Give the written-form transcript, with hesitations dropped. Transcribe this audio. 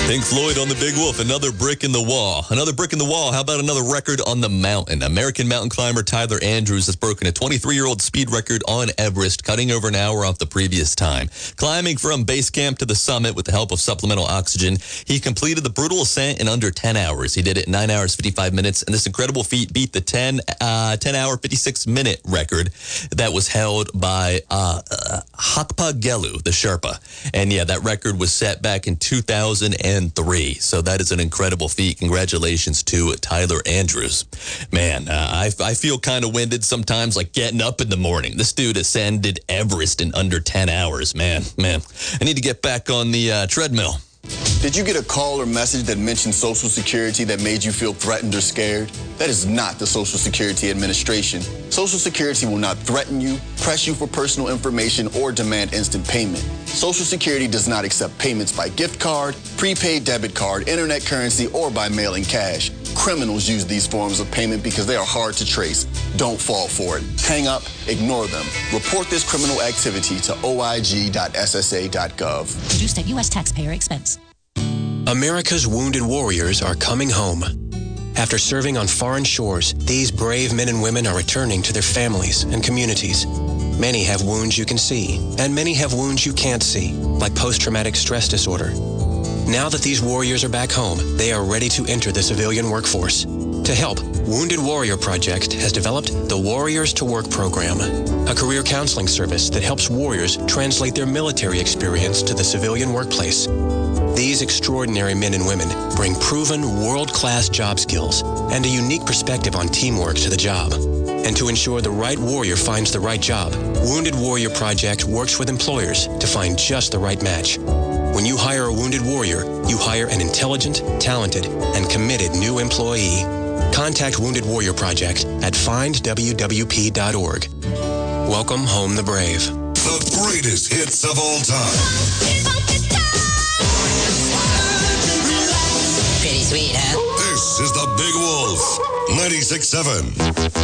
Pink Floyd on the Big Wolf, another brick in the wall. Another brick in the wall. How about another record on the mountain? American mountain climber Tyler Andrews has broken a 23-year-old speed record on Everest, cutting over an hour off the previous time. Climbing from base camp to the summit with the help of supplemental oxygen, he completed the brutal ascent in under 10 hours. He did it in 9 hours, 55 minutes, and this incredible feat beat the 10-hour, 56-minute record that was held by Hakpa Gelu, the Sherpa. And yeah, that record was set back in 2003. So that is an incredible feat. Congratulations to Tyler Andrews. Man, I feel kind of winded sometimes, like getting up in the morning. This dude ascended Everest in under 10 hours. Man, I need to get back on the treadmill. Did you get a call or message that mentioned Social Security that made you feel threatened or scared? That is not the Social Security Administration. Social Security will not threaten you, press you for personal information, or demand instant payment. Social Security does not accept payments by gift card, prepaid debit card, internet currency, or by mailing cash. Criminals use these forms of payment because they are hard to trace. Don't fall for it. Hang up, ignore them. Report this criminal activity to oig.ssa.gov. Produced at U.S. taxpayer expense. America's wounded warriors are coming home. After serving on foreign shores, these brave men and women are returning to their families and communities. Many have wounds you can see, and many have wounds you can't see, like post-traumatic stress disorder. Now that these warriors are back home, they are ready to enter the civilian workforce. To help, Wounded Warrior Project has developed the Warriors to Work program, a career counseling service that helps warriors translate their military experience to the civilian workplace. These extraordinary men and women bring proven world-class job skills and a unique perspective on teamwork to the job. And to ensure the right warrior finds the right job, Wounded Warrior Project works with employers to find just the right match. When you hire a wounded warrior, you hire an intelligent, talented, and committed new employee. Contact Wounded Warrior Project at findwwp.org. Welcome home the brave. The greatest hits of all time. Pretty sweet, huh? This is the Big Wolf, 96.7.